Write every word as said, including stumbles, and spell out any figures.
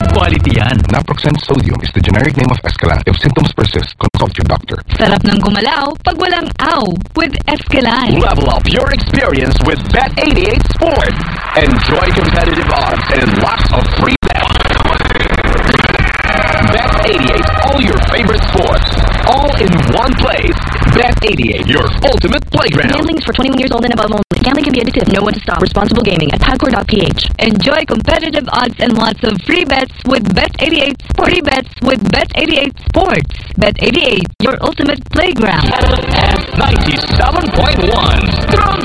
quality yan. Naproxen sodium is the generic name of Escalan. If symptoms persist, consult your doctor. Sarap ng gumalaw pag walang aw with Escalan. Level up your experience with Bet eighty-eight Sport. Enjoy competitive odds and lots of free bets. Bet eighty-eight, all your favorite sports, all in one place. Bet eighty-eight, your ultimate playground. Gambling is for twenty-one years old and above only. Gambling can be addictive. Know when to stop. Responsible gaming at Pagcor dot p h. Enjoy competitive odds and lots of free bets with Bet eighty-eight. Free bets with Bet eighty-eight Sports. Bet eighty-eight, your ultimate playground. ninety-seven point one. Strong